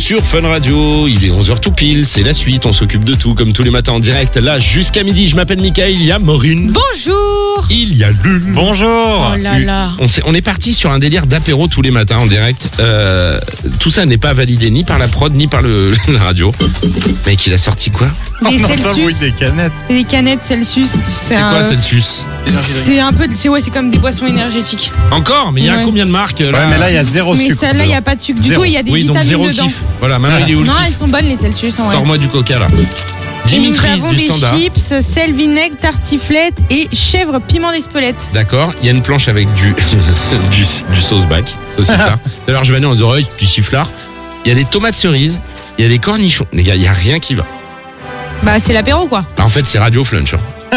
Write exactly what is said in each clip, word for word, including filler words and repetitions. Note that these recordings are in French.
sur Fun Radio. Il est onze heures tout pile, c'est la suite. On s'occupe de tout comme tous les matins en direct. Là, jusqu'à midi, je m'appelle Mickaël, il y a Maureen. Bonjour. Il y a Lulu. Bonjour. Oh là là. On, s'est- on est parti sur un délire d'apéro tous les matins en direct. Euh, tout ça n'est pas validé ni par la prod ni par le, la radio. Mec, il a sorti quoi? Des On entend le bruit Celsius. des canettes. C'est des canettes Celsius. C'est C'est quoi un- Celsius? C'est un peu, c'est ouais, c'est comme des boissons énergétiques. Encore? Mais il y a Ouais. combien de marques là? Ouais, mais là, il y a zéro Mais sucre. celle-là, il n'y a dedans. pas de sucre du Zéro. tout. Il y a des Oui, donc vitamines zéro dedans. kiff. Voilà, maintenant il est où le Non, kiff? elles sont bonnes les Celsius. En vrai. Sors-moi du coca là. Et nous Dimitri avons du des standard. chips, sel, vinaigre, tartiflette et chèvre piment d'Espelette. D'accord, il y a une planche avec du du, du sauce bac, sauciflard. Tout à l'heure je venais en disant, oh, du sifflard. Il y a des tomates cerises, il y a des cornichons. Les gars, il y a rien qui va. Bah c'est l'apéro quoi. En fait, c'est Radio Flunch. Hein.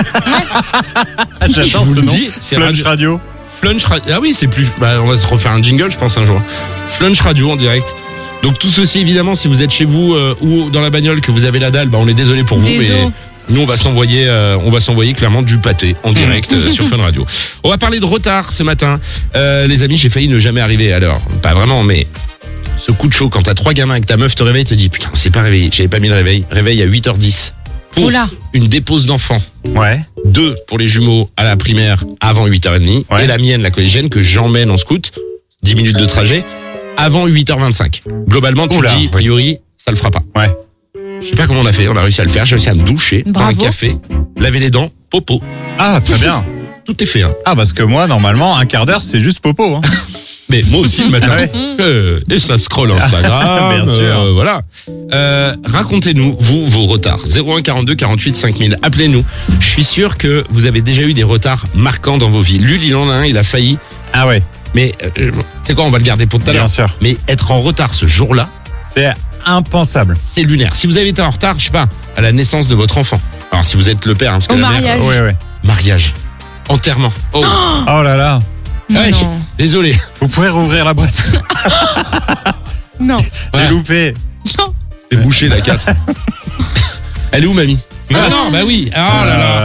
Ah, J'adore Je ce vous le nom. dis, c'est Flunch radio. Radio. Flunch Radio. Ah oui, c'est plus. Bah, on va se refaire un jingle, je pense un jour. Flunch Radio en direct. Donc tout ceci, évidemment, si vous êtes chez vous euh, ou dans la bagnole que vous avez la dalle, bah on est désolé pour vous, Désolé. mais nous on va s'envoyer, euh, on va s'envoyer clairement du pâté en direct euh, sur Fun Radio. On va parler de retard ce matin, euh, les amis. J'ai failli ne jamais arriver à l'heure, pas vraiment, mais ce coup de chaud quand t'as trois gamins et que ta meuf te réveille, te dit putain, c'est pas réveillé, j'avais pas mis le réveil. Réveil à huit heures dix pour Oula. une dépose d'enfants. Ouais. Deux pour les jumeaux à la primaire avant huit heures trente Ouais. et la mienne, la collégienne, que j'emmène en scout, dix minutes de trajet, avant huit heures vingt-cinq. Globalement, tu Oula, te dis, a priori, ça le fera pas. Ouais. Je sais pas comment on a fait, on a réussi à le faire, j'ai réussi à me doucher, boire un Bravo. café, laver les dents, popo. Ah, très bien. Tout est fait, hein. Ah, parce que moi, normalement, un quart d'heure, c'est juste popo. Hein. Mais moi aussi le matin. Ouais. Euh, et ça scrolle Instagram. Bien sûr. euh, voilà. Euh, racontez-nous, vous, vos retards. zéro un quarante-deux quarante-huit cinq mille. Appelez-nous. Je suis sûr que vous avez déjà eu des retards marquants dans vos vies. Lul, il en a un, il a failli. Ah ouais, Mais, euh, c'est quoi, on va le garder pour tout à l'heure. bien sûr. Mais être en retard ce jour-là, C'est impensable. c'est lunaire. Si vous avez été en retard, je sais pas, à la naissance de votre enfant. Alors si vous êtes le père, hein, parce que Au la mariage. mère, Ouais, ouais. mariage, enterrement. Oh, Oh là là. ouais, Non. désolé. Vous pouvez rouvrir la boîte. Non. J'ai Ouais. loupé. C'est bouché la quatre. Elle est où mamie? Ah non, bah oui. Ah là là.